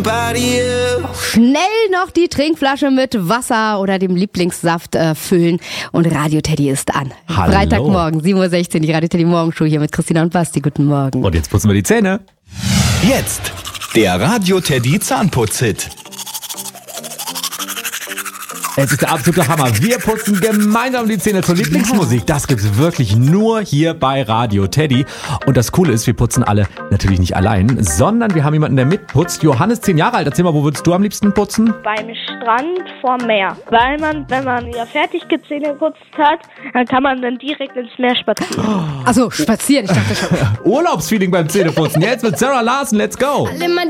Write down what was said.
somebody else. Schnell noch die Trinkflasche mit Wasser oder dem Lieblingssaft füllen und Radio Teddy ist an. Hallo. Freitagmorgen, 7.16 Uhr, die Radio Teddy Morgenshow hier mit Christina und Basti. Guten Morgen. Und jetzt putzen wir die Zähne. Jetzt der Radio Teddy Zahnputz-Hit. Es ist der absolute Hammer. Wir putzen gemeinsam die Zähne zur Lieblingsmusik. Das gibt's wirklich nur hier bei Radio Teddy. Und das Coole ist, wir putzen alle natürlich nicht allein, sondern wir haben jemanden, der mitputzt. Johannes, 10 Jahre alt. Erzähl mal, wo würdest du am liebsten putzen? Beim Strand vorm Meer. Weil man, wenn man ja fertig Zähne geputzt hat, dann kann man dann direkt ins Meer spazieren. Achso, spazieren, ich dachte schon. Urlaubsfeeling beim Zähneputzen. Jetzt mit Sarah Larsen. Let's go. Alle